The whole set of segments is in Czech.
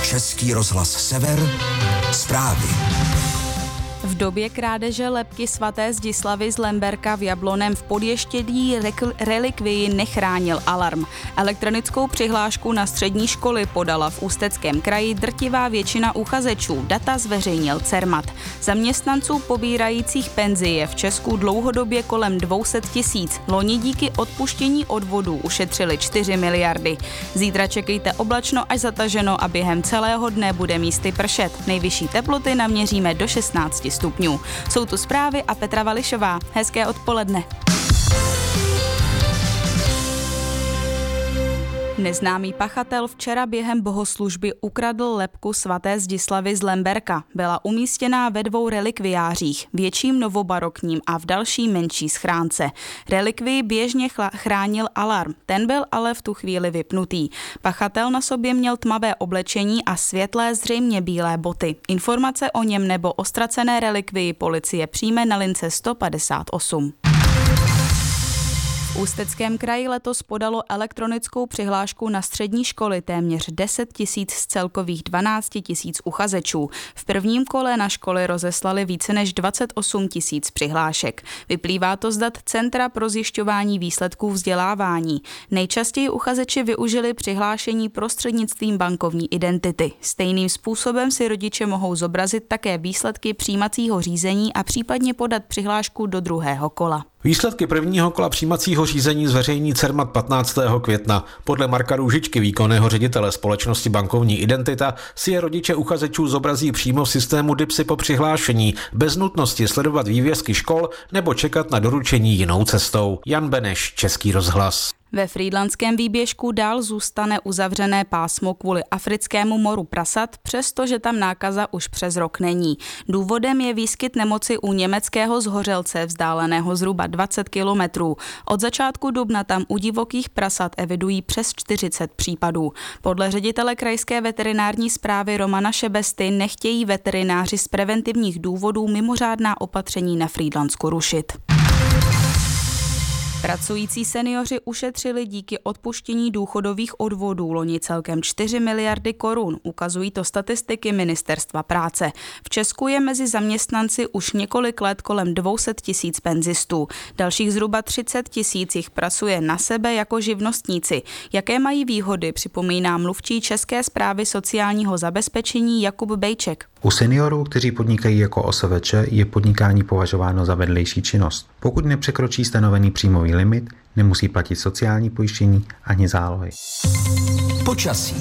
Český rozhlas Sever, zprávy. V době krádeže lebky svaté Zdislavy z Lemberka v Jablonném v Podještědí relikvii nechránil alarm. Elektronickou přihlášku na střední školy podala v Ústeckém kraji drtivá většina uchazečů. Data zveřejnil Cermat. Zaměstnanců pobírajících penzi je v Česku dlouhodobě kolem 200 000. Loni díky odpuštění odvodů ušetřili 4 miliardy. Zítra čekejte oblačno až zataženo a během celého dne bude místy pršet. Nejvyšší teploty naměříme do 16 stupňů. Jsou tu zprávy a Petra Vališová. Hezké odpoledne. Neznámý pachatel včera během bohoslužby ukradl lebku svaté Zdislavy z Lemberka. Byla umístěná ve 2 relikviářích, větším novobarokním a v další menší schránce. Relikvii běžně chránil alarm, ten byl ale v tu chvíli vypnutý. Pachatel na sobě měl tmavé oblečení a světlé, zřejmě bílé boty. Informace o něm nebo o ztracené relikvii policie přijme na lince 158. V Ústeckém kraji letos podalo elektronickou přihlášku na střední školy téměř 10 000 z celkových 12 000 uchazečů. V prvním kole na školy rozeslali více než 28 000 přihlášek. Vyplývá to z dat Centra pro zjišťování výsledků vzdělávání. Nejčastěji uchazeči využili přihlášení prostřednictvím bankovní identity. Stejným způsobem si rodiče mohou zobrazit také výsledky přijímacího řízení a případně podat přihlášku do druhého kola. Výsledky prvního kola přijímacího řízení zveřejní Cermat 15. května. Podle Marka Růžičky, výkonného ředitele společnosti Bankovní identita, si je rodiče uchazečů zobrazí přímo v systému DIPSy po přihlášení, bez nutnosti sledovat vývězky škol nebo čekat na doručení jinou cestou. Jan Beneš, Český rozhlas. Ve frýdlantském výběžku dál zůstane uzavřené pásmo kvůli africkému moru prasat, přestože tam nákaza už přes rok není. Důvodem je výskyt nemoci u německého zhořelce vzdáleného zhruba 20 kilometrů. Od začátku dubna tam u divokých prasat evidují přes 40 případů. Podle ředitele krajské veterinární správy Romana Šebesty nechtějí veterináři z preventivních důvodů mimořádná opatření na Frýdlansku rušit. Pracující seniori ušetřili díky odpuštění důchodových odvodů loni celkem 4 miliardy korun, ukazují to statistiky Ministerstva práce. V Česku je mezi zaměstnanci už několik let kolem 200 000 penzistů. Dalších zhruba 30 000 jich pracuje na sebe jako živnostníci. Jaké mají výhody, připomíná mluvčí České správy sociálního zabezpečení Jakub Bejček. U seniorů, kteří podnikají jako OSVČ, je podnikání považováno za vedlejší činnost. Pokud nepřekročí stanovený příjmový limit, nemusí platit sociální pojištění ani zálohy. Počasí.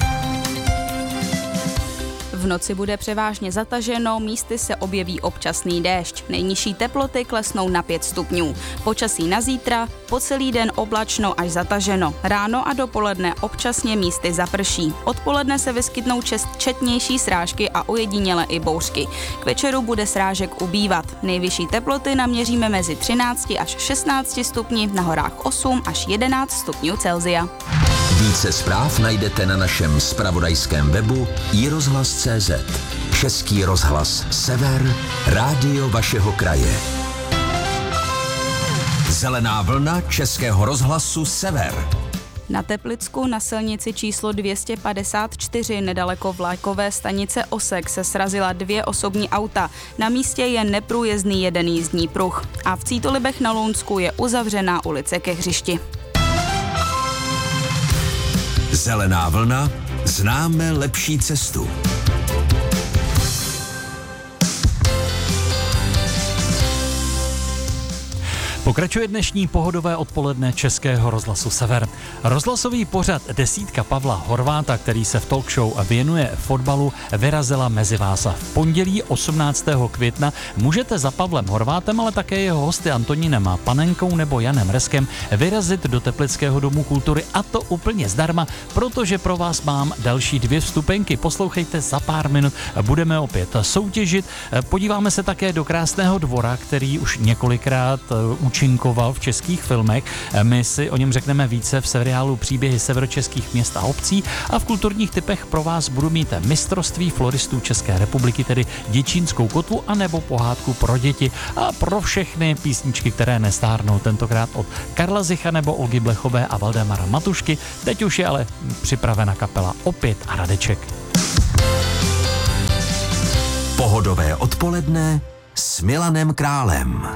V noci bude převážně zataženo, místy se objeví občasný déšť. Nejnižší teploty klesnou na 5 stupňů. Počasí na zítra, po celý den oblačno až zataženo. Ráno a dopoledne občasně místy zaprší. Odpoledne se vyskytnou četnější srážky a ojediněle i bouřky. K večeru bude srážek ubývat. Nejvyšší teploty naměříme mezi 13 až 16 stupni, na horách 8 až 11 stupňů Celsia. Více zpráv najdete na našem zpravodajském webu iRozhlas.cz. Český rozhlas Sever, rádio vašeho kraje. Zelená vlna Českého rozhlasu Sever. Na Teplicku na silnici číslo 254 nedaleko vlakové stanice Osek se srazila 2 osobní auta. Na místě je neprůjezdný jeden jízdní pruh. A v Cítolibech na Lounsku je uzavřená ulice ke hřišti. Zelená vlna, známe lepší cestu. Pokračuje dnešní pohodové odpoledne Českého rozhlasu Sever. Rozhlasový pořad Desítka Pavla Horváta, který se v talk show věnuje fotbalu, vyrazila mezi vás. V pondělí 18. května můžete za Pavlem Horvátem, ale také jeho hosty Antonínem Panenkou nebo Janem Reskem vyrazit do Teplického domu kultury, a to úplně zdarma, protože pro vás mám další 2 vstupenky. Poslouchejte, za pár minut budeme opět soutěžit. Podíváme se také do krásného dvora, který už několikrát účinkoval v českých filmech. My si o něm řekneme více v seriálu Příběhy severočeských měst a obcí a v kulturních typech pro vás budu mít mistrovství floristů České republiky, tedy Děčínskou kotvu a nebo pohádku pro děti a pro všechny písničky, které nestárnou, tentokrát od Karla Zicha nebo Olgy Blechové a Valdemara Matušky. Teď už je ale připravena kapela Opět a Radeček. Pohodové odpoledne s Milanem Králem.